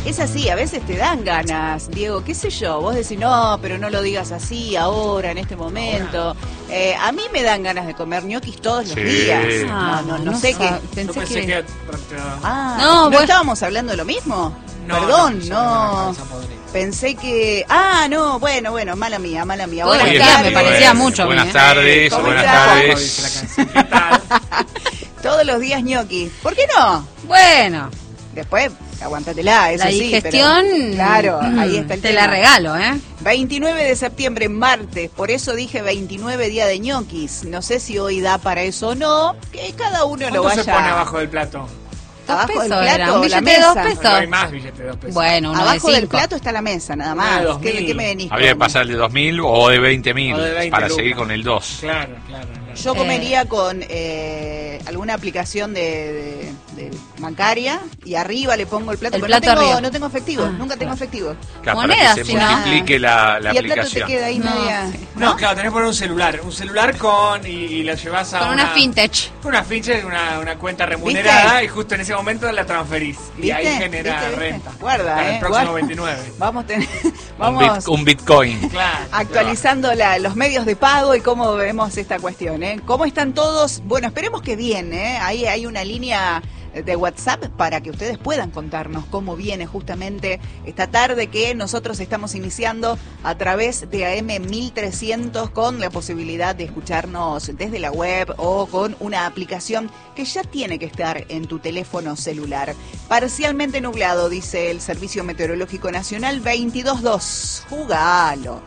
Es así, a veces te dan ganas, Diego, qué sé yo, vos decís, no, pero no lo digas así, ahora, en este momento. A mí me dan ganas de comer ñoquis todos los días. No sé qué. Pensé que... ¿No estábamos hablando de lo mismo? Perdón, no. Pensé que... no, bueno, mala mía. Ahora me parecía mucho. Buenas tardes. Todos los días ñoquis. ¿Por qué no? Bueno. Después, aguántatela, eso sí. La digestión, pero, claro, ahí está el tema. Te la regalo, 29 de septiembre, martes, por eso dije 29 día de ñoquis. No sé si hoy da para eso o no, que cada uno lo vaya... ¿Cuánto se pone abajo del plato? Abajo del plato, un billete de 2 pesos. No hay más billete de 2 pesos. Bueno, uno abajo de 5. del plato está la mesa, nada más. ¿Qué me venís? Habría que pasar de 2.000 o de 20.000 para seguir con el 2. Claro. Yo comería con alguna aplicación de bancaria y arriba le pongo el plato. El pero plato no tengo efectivo, nunca tengo efectivo. Claro, monedas, para que se multiplique la aplicación. Y el plato te queda ahí media... No, claro, tenés que poner un celular con y lo llevas a con una fintech. Una fintech, una cuenta remunerada. ¿Viste? Y justo en ese momento la transferís. Y ¿viste? ahí genera renta. Guarda, para el próximo 29. Vamos un Bitcoin. Claro, actualizando los medios de pago y cómo vemos esta cuestión. ¿Cómo están todos? Bueno, esperemos que bien. Ahí hay una línea de WhatsApp para que ustedes puedan contarnos cómo viene justamente esta tarde que nosotros estamos iniciando a través de AM 1300 con la posibilidad de escucharnos desde la web o con una aplicación que ya tiene que estar en tu teléfono celular. Parcialmente nublado, dice el Servicio Meteorológico Nacional, 22.2. Jugalo.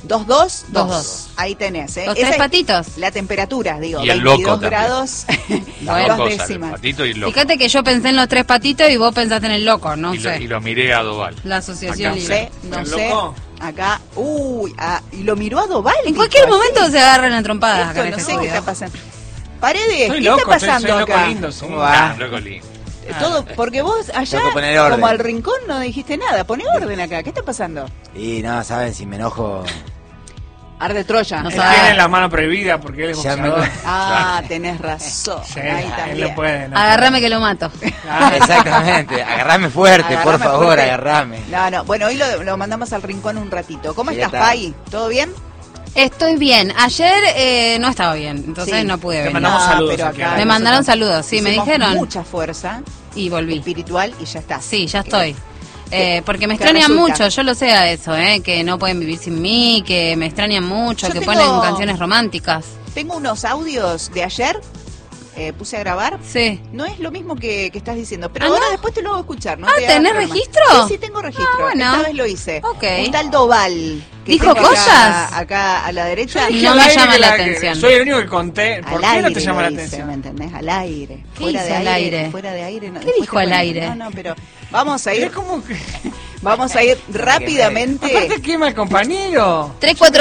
2.2. Ahí tenés, Los tres patitos. La temperatura, digo, y el 22 loco grados. Las 2 décimas. El patito y el loco. Fíjate que yo pensé en los tres patitos y vos pensaste en el loco, no sé. Y lo miré a Doval. La asociación acá. libre. No sé. Acá, y lo miró a Doval. En cualquier momento se agarran a trompadas acá en no este sé qué está pasando. Paredes, ¿qué loco, está pasando soy acá? Loco lindo, ¿Cómo va? Loco lindo. Todo, porque vos allá, como al rincón, no dijiste nada. Poné orden acá. ¿Qué está pasando? Y no, ¿saben? Si me enojo... Arde Troya. Él tiene la mano prohibida porque él es boxeador. Tenés razón. Sí, ahí él no puede. Agárrame que lo mato. Exactamente. Agarrame fuerte, por favor, agarrame. No. Bueno, hoy lo mandamos al rincón un ratito. ¿Cómo estás, Pai? ¿Todo bien? Estoy bien. Ayer no estaba bien, entonces no pude venir. Te mandamos saludos. Pero acá me mandaron saludos, sí, me dijeron. Mucha fuerza. Y volví. Espiritual y ya está. Sí, ya estoy. Porque me extrañan mucho, yo lo sé a eso, que no pueden vivir sin mí, que me extrañan mucho, que ponen canciones románticas. Tengo unos audios de ayer, puse a grabar. Sí. No es lo mismo que estás diciendo, pero ahora después te lo hago escuchar. ¿No? ¿Tenés registro? Sí, tengo registro. Bueno. Esta vez lo hice. Okay. Un tal Doval. ¿Dijo cosas? Acá a la derecha. No me llama la atención. Soy el único que conté. ¿Por qué no te llama la atención? ¿Me entendés? Al aire. ¿Qué hizo al aire? Fuera de aire. ¿Qué dijo al aire? No, pero vamos a ir. ¿Cómo que? Vamos a ir rápidamente. Aparte quema el compañero.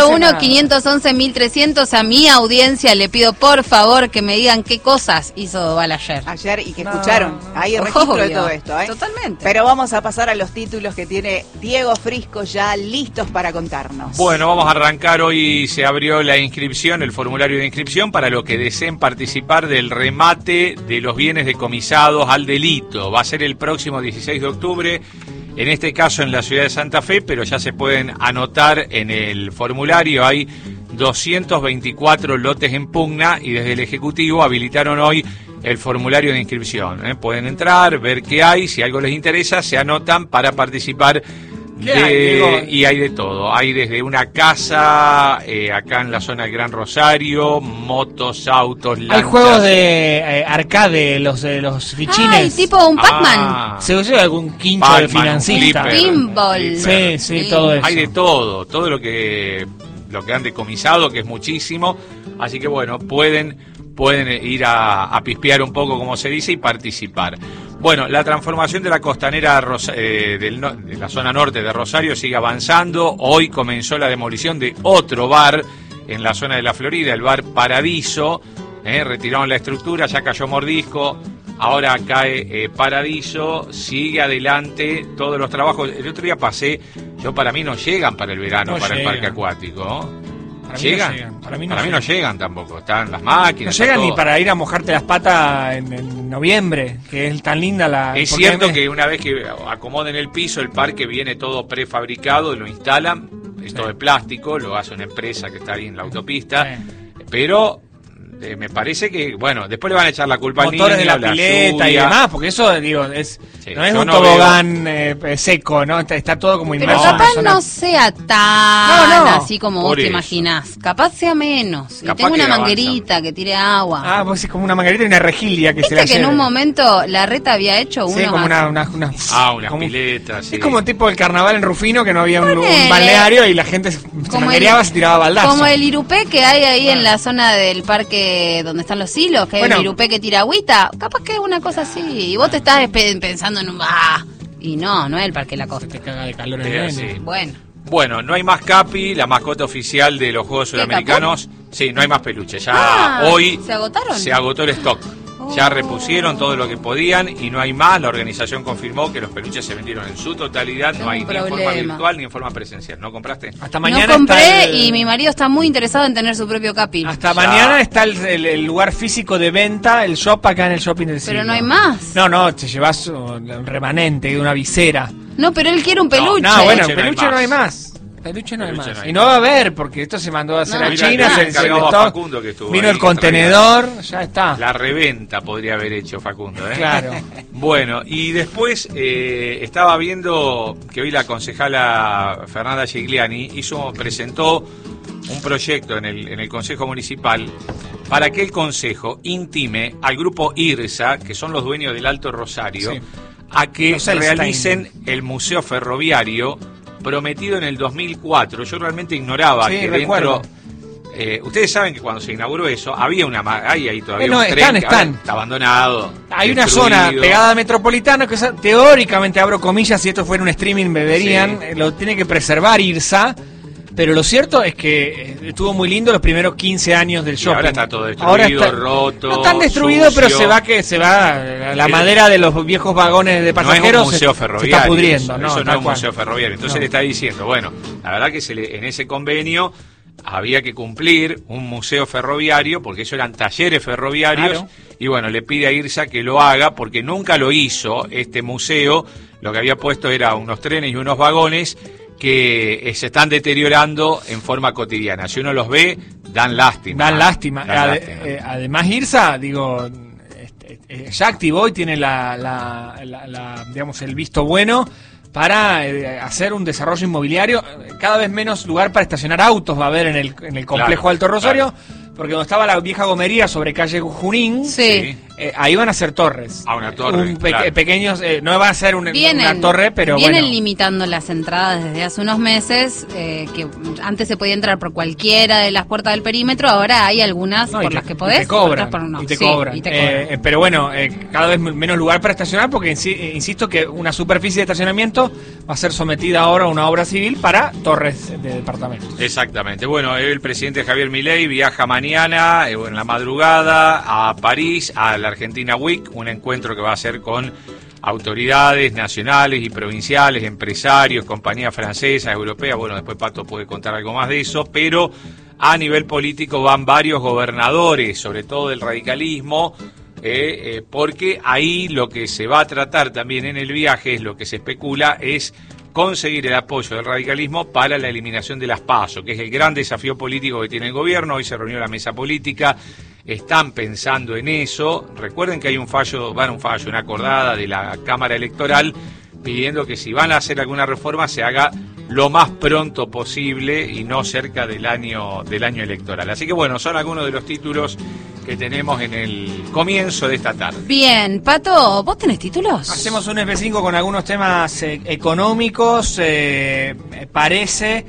341-511-1300. A mi audiencia le pido por favor que me digan qué cosas hizo Doval ayer. Ayer y que escucharon. Hay registro de todo esto. Totalmente. Pero vamos a pasar a los títulos que tiene Diego Frisco ya listos para contarnos. Bueno, vamos a arrancar. Hoy se abrió la inscripción, el formulario de inscripción para los que deseen participar del remate de los bienes decomisados al delito. Va a ser el próximo 16 de octubre. En este caso en la ciudad de Santa Fe, pero ya se pueden anotar en el formulario. Hay 224 lotes en pugna y desde el Ejecutivo habilitaron hoy el formulario de inscripción. Pueden entrar, ver qué hay, si algo les interesa, se anotan para participar. Y hay de todo, hay desde una casa acá en la zona del Gran Rosario, motos, autos, lanchas. Hay juegos de arcade, los fichines. Ay, tipo un Pac-Man. Se usa algún quincho de financista. Pinball. Sí, todo eso. Hay de todo lo que han decomisado, que es muchísimo, así que bueno, pueden ir a pispear un poco, como se dice, y participar. Bueno, la transformación de la costanera de la zona norte de Rosario sigue avanzando. Hoy comenzó la demolición de otro bar en la zona de la Florida, el bar Paradiso. Retiraron la estructura, ya cayó Mordisco, ahora cae Paradiso, sigue adelante todos los trabajos. El otro día pasé, para mí no llegan para el verano, para el parque acuático. ¿Llegan? Para mí no llegan tampoco. Están las máquinas. No llegan ni para ir a mojarte las patas en noviembre, que es tan linda la... Es cierto que una vez que acomoden el piso, el parque viene todo prefabricado, lo instalan, es todo de plástico, lo hace una empresa que está ahí en la autopista, pero... me parece que, bueno, después le van a echar la culpa al niño, motores de la pileta y demás, porque eso, digo, no es un tobogán seco, ¿no? Está todo como pero inmerso. Pero capaz no sea tan así como vos te imaginás. Capaz sea menos. Capaz y tengo una que manguerita que tire agua. Pues es como una manguerita y una rejilla que se la ¿Viste que en un momento la Reta había hecho unas unas piletas, sí. Es como tipo el carnaval en Rufino, que no había un balneario y la gente se manguereaba, se tiraba baldazo. Como el irupé que hay ahí en la zona del parque donde están los hilos, que hay un irupé que tira agüita, capaz que es una cosa así, y vos te estás pensando en un... y no es el Parque La Costa. Se te caga de calor el sí. Bueno, no hay más Capi, la mascota oficial de los Juegos Sudamericanos. Sí, no hay más peluche. Ya hoy ¿se agotaron? Se agotó el stock. Ya repusieron todo lo que podían y no hay más. La organización confirmó que los peluches se vendieron en su totalidad. No hay ni en forma virtual ni en forma presencial. ¿No compraste? Hasta mañana. No compré y mi marido está muy interesado en tener su propio Capi. Hasta mañana está el lugar físico de venta, el shop acá en el shopping del siglo. Pero no hay más. No, te llevas un remanente, una visera. No, pero él quiere un peluche. No, bueno, peluche no hay más. Peluche no hay más. Y no va a haber, porque esto se mandó a hacer a China, vino el contenedor, ya está. La reventa podría haber hecho Facundo, ¿eh? Claro. Bueno, y después estaba viendo que hoy la concejala Fernanda Gigliani presentó un proyecto en el Consejo Municipal para que el Consejo intime al grupo IRSA, que son los dueños del Alto Rosario, a que realicen el Museo Ferroviario prometido en el 2004. Yo realmente ignoraba que recuerdo. dentro... ustedes saben que cuando se inauguró eso, había ahí todavía un tren que ahora está abandonado. Hay una zona pegada a Metropolitano que teóricamente, abro comillas, si esto fuera un streaming deberían, lo tiene que preservar IRSA, pero lo cierto es que estuvo muy lindo los primeros 15 años del shopping. Ahora está todo destruido, roto, no tan destruido, sucio. pero se va la madera de los viejos vagones de pasajeros. No es un museo ferroviario, se está pudriendo. Eso no es un museo ferroviario. Entonces le está diciendo, bueno, la verdad que en ese convenio había que cumplir un museo ferroviario, porque eso eran talleres ferroviarios, y bueno, le pide a IRSA que lo haga, porque nunca lo hizo este museo. Lo que había puesto era unos trenes y unos vagones que se están deteriorando en forma cotidiana. Si uno los ve, dan lástima. Además, IRSA, digo, ya activó y tiene digamos, el visto bueno para hacer un desarrollo inmobiliario. Cada vez menos lugar para estacionar autos va a haber en el complejo Alto Rosario. Porque donde estaba la vieja gomería sobre calle Junín, ahí van a ser torres. Una torre, pequeños, no va a ser una torre, pero vienen limitando las entradas desde hace unos meses, que antes se podía entrar por cualquiera de las puertas del perímetro, ahora hay algunas por las que podés, y te cobran, otras por no. Y te cobran. Pero bueno, cada vez menos lugar para estacionar, porque insisto que una superficie de estacionamiento va a ser sometida ahora a una obra civil para torres de departamentos. Exactamente. Bueno, el presidente Javier Milei viaja mañana, en la madrugada, a París, a la Argentina Week, un encuentro que va a ser con autoridades nacionales y provinciales, empresarios, compañías francesas, europeas. Bueno, después Pato puede contar algo más de eso, pero a nivel político van varios gobernadores, sobre todo del radicalismo, porque ahí lo que se va a tratar también en el viaje, es lo que se especula, es conseguir el apoyo del radicalismo para la eliminación de las PASO, que es el gran desafío político que tiene el gobierno. Hoy se reunió la mesa política, están pensando en eso. Recuerden que hay una acordada de la Cámara Electoral pidiendo que si van a hacer alguna reforma se haga lo más pronto posible y no cerca del año electoral. Así que bueno, son algunos de los títulos que tenemos en el comienzo de esta tarde. Bien, Pato, ¿vos tenés títulos? Hacemos un F5 con algunos temas económicos. Parece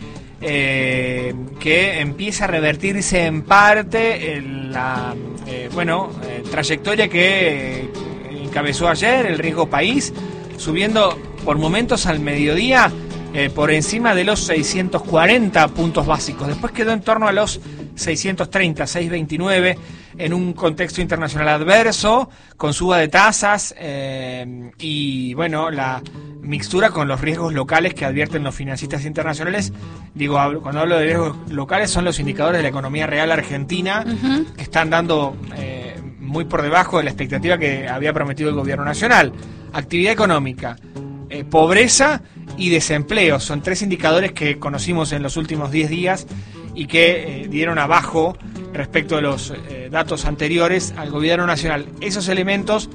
que empieza a revertirse en parte la trayectoria que encabezó ayer el riesgo país, subiendo por momentos al mediodía por encima de los 640 puntos básicos. Después quedó en torno a los 630, 629, en un contexto internacional adverso, con suba de tasas y bueno, mixtura con los riesgos locales que advierten los financistas internacionales. Digo, cuando hablo de riesgos locales son los indicadores de la economía real argentina, que están dando muy por debajo de la expectativa que había prometido el gobierno nacional. Actividad económica, pobreza y desempleo son 3 indicadores que conocimos en los últimos 10 días y que dieron abajo respecto de los datos anteriores al gobierno nacional. Esos elementos,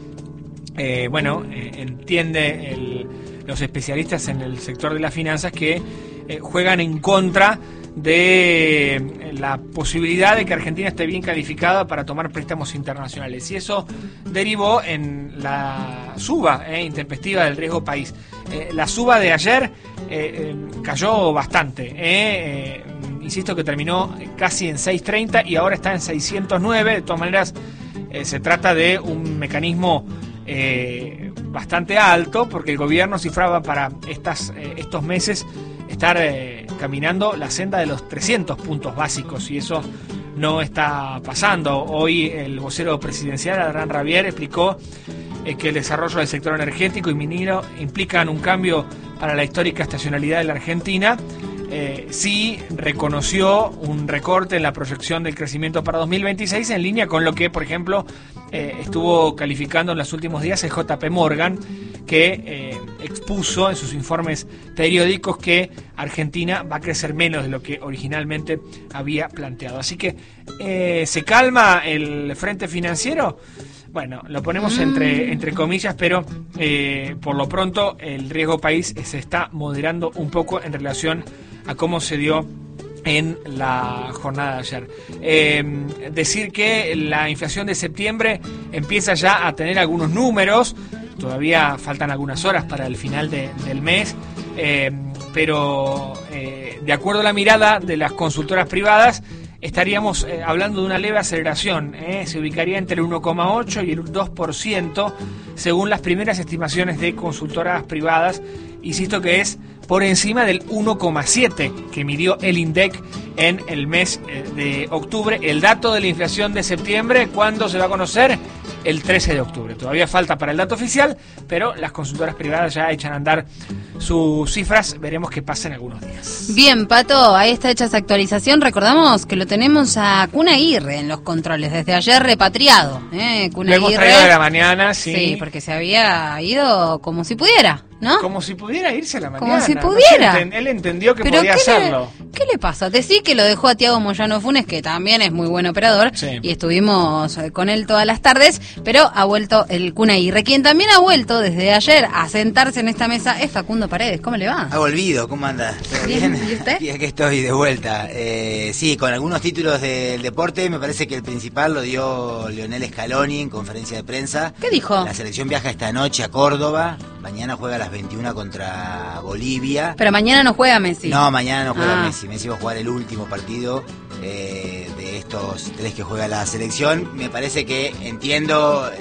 entiende los especialistas en el sector de las finanzas que juegan en contra de la posibilidad de que Argentina esté bien calificada para tomar préstamos internacionales, y eso derivó en la suba intempestiva del riesgo país. La suba de ayer cayó bastante, insisto que terminó casi en 630 y ahora está en 609. De todas maneras, se trata de un mecanismo bastante alto, porque el gobierno cifraba para estos meses estar caminando la senda de los 300 puntos básicos, y eso no está pasando. Hoy el vocero presidencial, Adrián Rabier, explicó que el desarrollo del sector energético y minero implican un cambio para la histórica estacionalidad de la Argentina. Sí reconoció un recorte en la proyección del crecimiento para 2026, en línea con lo que, por ejemplo, estuvo calificando en los últimos días el JP Morgan, que expuso en sus informes periódicos que Argentina va a crecer menos de lo que originalmente había planteado. Así que se calma el frente financiero. Bueno, lo ponemos entre comillas, pero por lo pronto el riesgo país se está moderando un poco en relación a cómo se dio en la jornada de ayer. Decir que la inflación de septiembre empieza ya a tener algunos números, todavía faltan algunas horas para el final del mes, pero de acuerdo a la mirada de las consultoras privadas, estaríamos hablando de una leve aceleración, se ubicaría entre el 1,8 y el 2%, según las primeras estimaciones de consultoras privadas. Insisto que es por encima del 1,7 que midió el INDEC en el mes de octubre. El dato de la inflación de septiembre, ¿cuándo se va a conocer? El 13 de octubre. Todavía falta para el dato oficial, pero las consultoras privadas ya echan a andar sus cifras. Veremos qué pasa en algunos días. Bien, Pato, ahí está hecha esa actualización. Recordamos que lo tenemos a Kun Aguirre en los controles, desde ayer repatriado. Kun Lo hemos traído de la mañana, sí. Sí, porque se había ido como si pudiera, ¿no? Como si pudiera irse a la mañana. Como si pudiera. No sé, él entendió que podía hacerlo. ¿Qué le pasa? Decí que lo dejó a Tiago Moyano Funes, que también es muy buen operador, sí, y estuvimos con él todas las tardes, pero ha vuelto el Kun Aguirre. Quien también ha vuelto desde ayer a sentarse en esta mesa es Facundo Paredes. ¿Cómo le va? Ha volvido, ¿cómo anda? ¿Todo bien? ¿Y usted? Y aquí estoy de vuelta. Sí, con algunos títulos del deporte. Me parece que el principal lo dio Lionel Scaloni en conferencia de prensa. ¿Qué dijo? La selección viaja esta noche a Córdoba. Mañana juega a las 21 contra Bolivia. Pero mañana no juega Messi. No, mañana no juega Messi. Messi va a jugar el último partido de estos 3 que juega la selección. Me parece que entiendo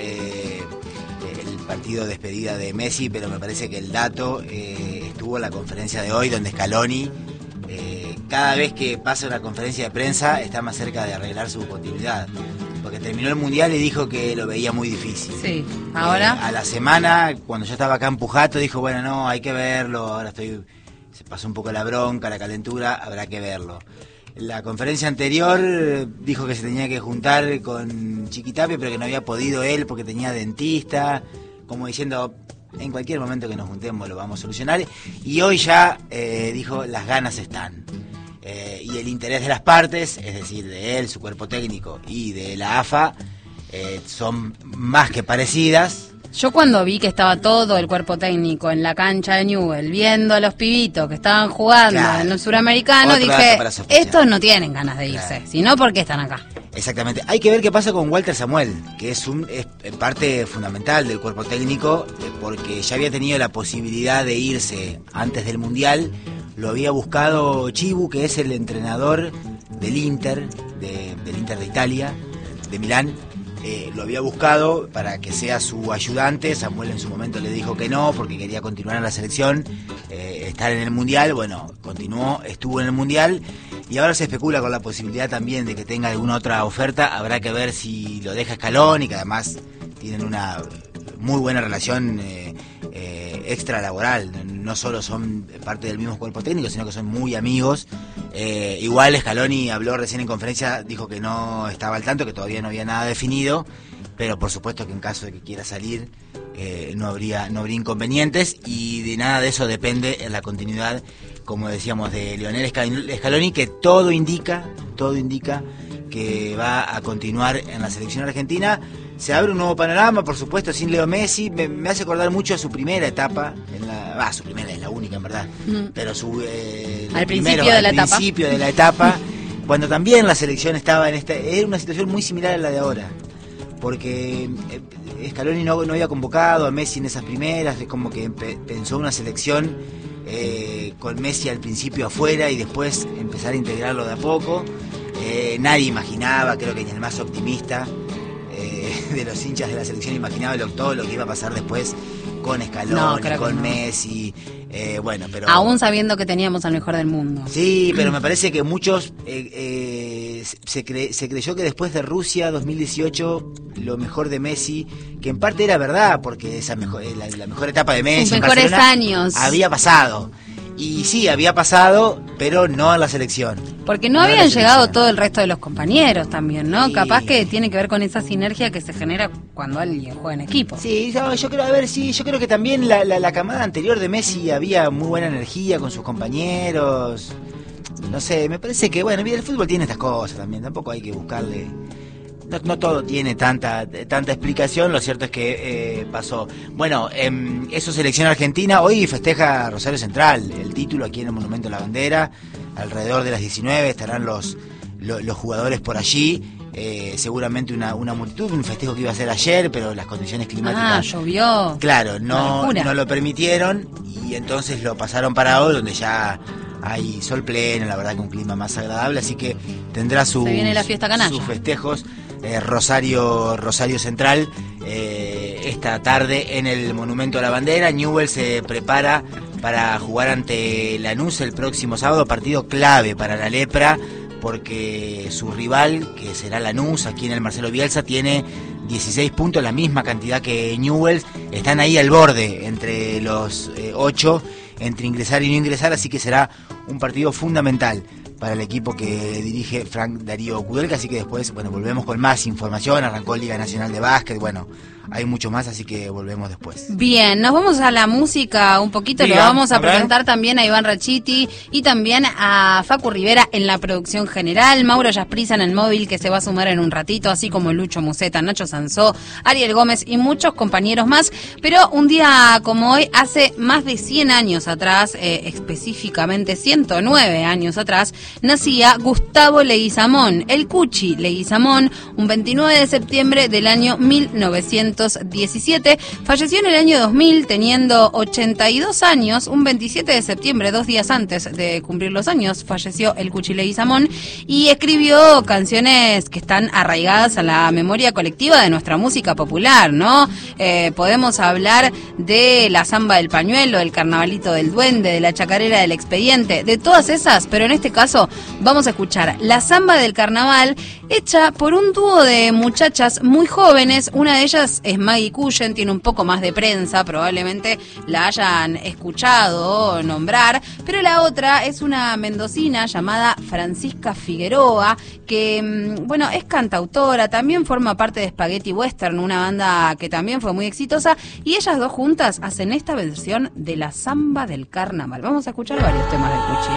el partido de despedida de Messi, pero me parece que el dato estuvo en la conferencia de hoy, donde Scaloni cada vez que pasa una conferencia de prensa está más cerca de arreglar su continuidad, porque terminó el Mundial y dijo que lo veía muy difícil. Sí, ahora a la semana, cuando yo estaba acá en Pujato, dijo, bueno, no, hay que verlo, ahora se pasó un poco la bronca, la calentura, habrá que verlo. La conferencia anterior dijo que se tenía que juntar con Chiquitapia, pero que no había podido él porque tenía dentista, como diciendo, en cualquier momento que nos juntemos lo vamos a solucionar. Y hoy ya dijo, las ganas están. Y el interés de las partes, es decir, de él, su cuerpo técnico y de la AFA, son más que parecidas. Yo cuando vi que estaba todo el cuerpo técnico en la cancha de Newell, viendo a los pibitos que estaban jugando en el suramericano, dije, estos no tienen ganas de irse, sino porque están acá. Exactamente. Hay que ver qué pasa con Walter Samuel, que es parte fundamental del cuerpo técnico, porque ya había tenido la posibilidad de irse antes del Mundial. Lo había buscado Chibu, que es el entrenador del Inter, del Inter de Italia, de Milán. Lo había buscado para que sea su ayudante. Samuel en su momento le dijo que no, porque quería continuar en la selección, estar en el Mundial. Bueno, continuó, estuvo en el Mundial, y ahora se especula con la posibilidad también de que tenga alguna otra oferta. Habrá que ver si lo deja Scaloni, que además tienen una muy buena relación extra laboral, no solo son parte del mismo cuerpo técnico, sino que son muy amigos. Igual Scaloni habló recién en conferencia, dijo que no estaba al tanto, que todavía no había nada definido, pero por supuesto que en caso de que quiera salir no habría inconvenientes, y de nada de eso depende en la continuidad, como decíamos, de Lionel Scaloni, que todo indica que va a continuar en la selección argentina. Se abre un nuevo panorama, por supuesto, sin Leo Messi. Me hace acordar mucho a su primera etapa, su primera es la única en verdad, pero al principio de la etapa, cuando también la selección estaba era una situación muy similar a la de ahora, porque Scaloni no había convocado a Messi en esas primeras, es como que pensó una selección con Messi al principio afuera y después empezar a integrarlo de a poco. Nadie imaginaba, creo que ni el más optimista de los hinchas de la selección imaginaba todo lo que iba a pasar después con Scaloni, con Messi, pero aún sabiendo que teníamos al mejor del mundo. Sí, pero me parece que muchos se creyó que después de Rusia 2018 lo mejor de Messi, que en parte era verdad, porque esa la mejor etapa de Messi, sus mejores años había pasado. Y sí, había pasado, pero no a la selección. Porque no habían llegado todo el resto de los compañeros también, ¿no? Sí. Capaz que tiene que ver con esa sinergia que se genera cuando alguien juega en equipo. Sí, yo creo que también la camada anterior de Messi había muy buena energía con sus compañeros. No sé, me parece que, el fútbol tiene estas cosas también, tampoco hay que buscarle... No todo tiene tanta explicación, lo cierto es que pasó. Eso selección argentina, hoy festeja Rosario Central el título aquí en el Monumento a la Bandera, alrededor de las 19 estarán los jugadores por allí, seguramente una multitud, un festejo que iba a ser ayer, pero las condiciones climáticas... llovió. Claro, no lo permitieron, y entonces lo pasaron para hoy, donde ya... hay sol pleno, la verdad que un clima más agradable, así que tendrá se viene la fiesta canalla. Sus festejos Rosario Central esta tarde en el Monumento a la Bandera. Newell's se prepara para jugar ante Lanús el próximo sábado, partido clave para la Lepra, porque su rival, que será Lanús, aquí en el Marcelo Bielsa, tiene 16 puntos, la misma cantidad que Newell's. Están ahí al borde entre los 8, entre ingresar y no ingresar, así que será un partido fundamental para el equipo que dirige Frank Darío Kudelka. Así que después, volvemos con más información. Arrancó Liga Nacional de Básquet, hay mucho más, así que volvemos después. Bien, nos vamos a la música un poquito. Lo vamos a presentar también a Iván Rachiti y también a Facu Rivera en la producción general, Mauro Yasprisa en el móvil, que se va a sumar en un ratito, así como Lucho Museta, Nacho Sansó, Ariel Gómez y muchos compañeros más. Pero un día como hoy, hace más de 100 años atrás, específicamente 109 años atrás, nacía Gustavo Leguizamón, el Cuchi Leguizamón, un 29 de septiembre del año 1917. Falleció en el año 2000 teniendo 82 años, un 27 de septiembre, 2 días antes de cumplir los años, falleció el Cuchi Leguizamón, y escribió canciones que están arraigadas a la memoria colectiva de nuestra música popular, ¿no? Podemos hablar de la Zamba del Pañuelo, del Carnavalito del Duende, de la Chacarera del Expediente, de todas esas, pero en este caso vamos a escuchar la Zamba del Carnaval, hecha por un dúo de muchachas muy jóvenes. Una de ellas es Maggie Cullen, tiene un poco más de prensa, probablemente la hayan escuchado nombrar, pero la otra es una mendocina llamada Francisca Figueroa, que, es cantautora, también forma parte de Spaghetti Western, una banda que también fue muy exitosa, y ellas dos juntas hacen esta versión de la Zamba del Carnaval. Vamos a escuchar varios temas del Cuchi.